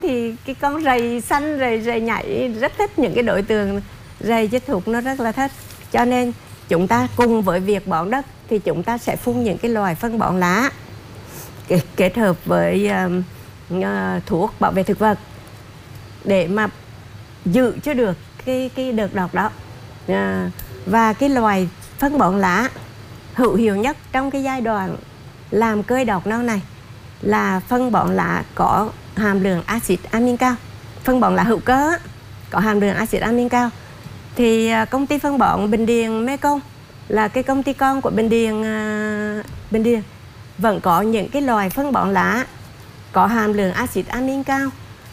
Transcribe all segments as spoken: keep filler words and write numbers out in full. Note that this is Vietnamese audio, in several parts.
Thì cái con rầy xanh, rầy rầy nhảy rất thích những cái đối tượng rầy chết thục, nó rất là thích. Cho nên chúng ta cùng với việc bón đất thì chúng ta sẽ phun những cái loài phân bón lá kết hợp với uh, uh, thuốc bảo vệ thực vật để mà giữ cho được cái cái đợt đọt đó. Uh, và cái loài phân bón lá hữu hiệu nhất trong cái giai đoạn làm cơi đọt nâu này là phân bón lá có hàm lượng axit amin cao. Phân bón lá hữu cơ có hàm lượng axit amin cao. Thì uh, công ty phân bón Bình Điền Mekong là cái công ty con của Bình Điền uh, Bình Điền vẫn có những cái loài phân bón lá có hàm lượng axit amin cao,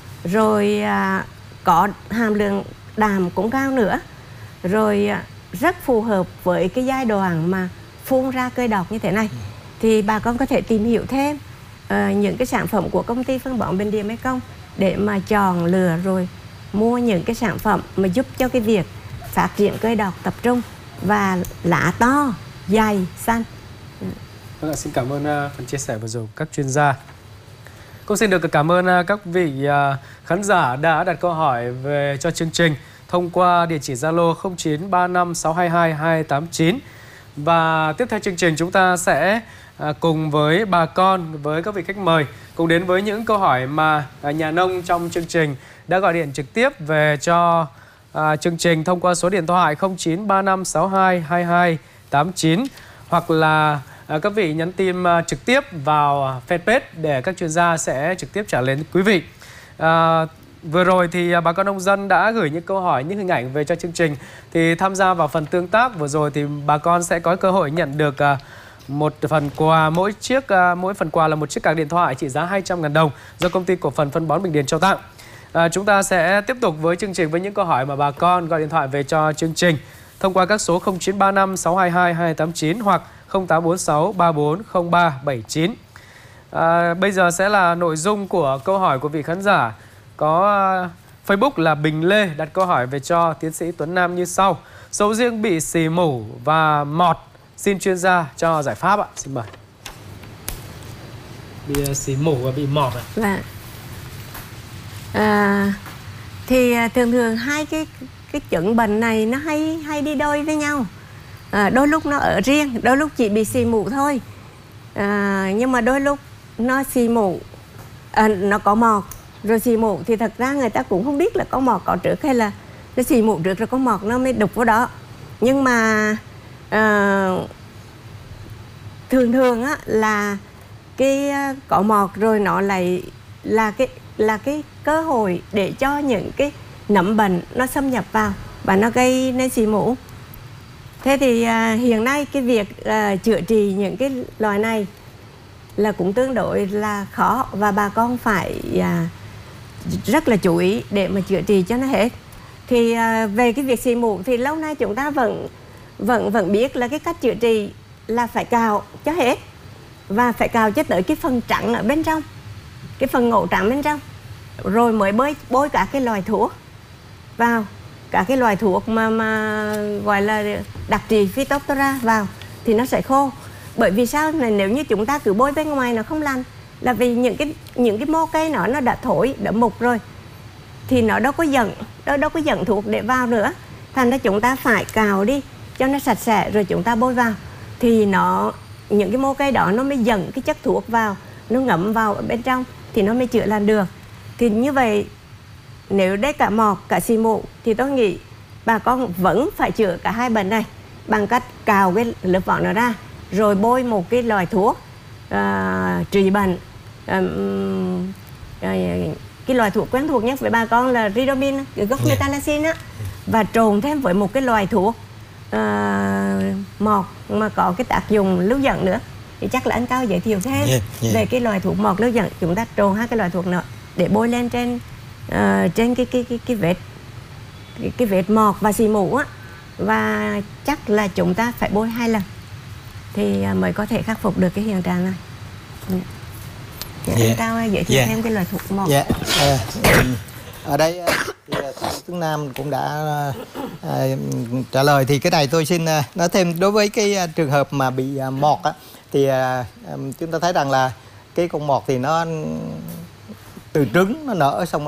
rồi uh, có hàm lượng đạm cũng cao nữa, rồi uh, rất phù hợp với cái giai đoạn mà phun ra cây đọt như thế này. Thì bà con có thể tìm hiểu thêm uh, những cái sản phẩm của công ty phân bón Bình Điền Mekong để mà chọn lựa rồi mua những cái sản phẩm mà giúp cho cái việc phát triển cây đọt tập trung và lá to, dày, xanh. Vâng ạ, xin cảm ơn uh, phần chia sẻ vừa rồi của các chuyên gia. Cũng xin được cảm ơn uh, các vị uh, khán giả đã đặt câu hỏi về cho chương trình thông qua địa chỉ Zalo không chín ba năm sáu hai hai hai tám chín. Và tiếp theo chương trình chúng ta sẽ uh, cùng với bà con, với các vị khách mời cùng đến với những câu hỏi mà uh, nhà nông trong chương trình đã gọi điện trực tiếp về cho uh, chương trình thông qua số điện thoại không chín ba năm sáu hai hai hai tám chín, hoặc là À, các vị nhắn tin uh, trực tiếp vào fanpage để các chuyên gia sẽ trực tiếp trả lời đến quý vị. À, vừa rồi thì uh, bà con nông dân đã gửi những câu hỏi, những hình ảnh về cho chương trình. Thì tham gia vào phần tương tác vừa rồi thì bà con sẽ có cơ hội nhận được uh, một phần quà, mỗi chiếc uh, mỗi phần quà là một chiếc card điện thoại trị giá hai trăm nghìn đồng do công ty cổ phần phân bón Bình Điền trao tặng. À, chúng ta sẽ tiếp tục với chương trình với những câu hỏi mà bà con gọi điện thoại về cho chương trình thông qua các số không chín ba năm sáu hai hai hai tám chín hoặc không tám bốn sáu ba bốn không ba bảy chín. À, bây giờ sẽ là nội dung của câu hỏi của vị khán giả có uh, Facebook là Bình Lê đặt câu hỏi về cho tiến sĩ Tuấn Nam như sau: sầu riêng bị xì mủ và mọt, xin chuyên gia cho giải pháp ạ. Xin mời. Bị xì mủ và bị mọt ạ. Vâng. À, thì thường thường hai cái cái chứng bệnh này nó hay hay đi đôi với nhau. À, đôi lúc nó ở riêng, đôi lúc chỉ bị xì mủ thôi. À, nhưng mà đôi lúc nó xì mủ, à, nó có mọt rồi xì mủ thì thật ra người ta cũng không biết là có mọt có trước hay là nó xì mủ trước rồi có mọt nó mới đục vào đó. Nhưng mà à, thường thường á là cái có mọt rồi nó lại là cái là cái cơ hội để cho những cái nấm bệnh nó xâm nhập vào và nó gây nên xì mủ. Thế thì à, hiện nay cái việc à, chữa trị những cái loài này là cũng tương đối là khó và bà con phải à, rất là chú ý để mà chữa trị cho nó hết. Thì à, về cái việc xì mủ thì lâu nay chúng ta vẫn vẫn vẫn biết là cái cách chữa trị là phải cào cho hết và phải cào cho tới cái phần trắng ở bên trong, cái phần ngộ trắng bên trong, rồi mới bôi bôi cả cái loài thuốc vào, cả cái loài thuốc mà mà gọi là đặc trị Phytophthora vào thì nó sẽ khô. Bởi vì sao này, nếu như chúng ta cứ bôi bên ngoài nó không lành là vì những cái những cái mô cây nó nó đã thối, đã mục rồi thì nó đâu có dẫn đâu đâu có dẫn thuốc để vào nữa. Thành ra chúng ta phải cào đi cho nó sạch sẽ rồi chúng ta bôi vào thì nó những cái mô cây đó nó mới dẫn cái chất thuốc vào, nó ngấm vào ở bên trong thì nó mới chữa lành được. Thì như vậy nếu đây cả mọt cả xì mủ thì tôi nghĩ bà con vẫn phải chữa cả hai bệnh này bằng cách cào cái lớp vỏ nó ra rồi bôi một cái loại thuốc uh, trị bệnh. Uh, uh, cái loại thuốc quen thuộc nhất với bà con là Ridomin, cái gốc metalaxin á, và trộn thêm với một cái loại thuốc uh, mọt mà có cái tác dụng lưu dẫn nữa. Thì chắc là anh Cao giới thiệu thêm yeah, yeah. về cái loại thuốc mọt lưu dẫn. Chúng ta trộn hai cái loại thuốc nữa để bôi lên trên uh, trên cái cái cái cái vết cái, cái vết mọt và xì mủ á, và chắc là chúng ta phải bôi hai lần thì uh, mới có thể khắc phục được cái hiện trạng này. Yeah. Yeah. Anh Cao giới thiệu yeah. thêm cái loại thuốc mọt. Yeah. Uh, ở đây thì Tuấn Nam cũng đã uh, trả lời. Thì cái này tôi xin uh, nói thêm đối với cái uh, trường hợp mà bị uh, mọt á, thì uh, um, chúng ta thấy rằng là cái con mọt thì nó từ trứng nó nở xong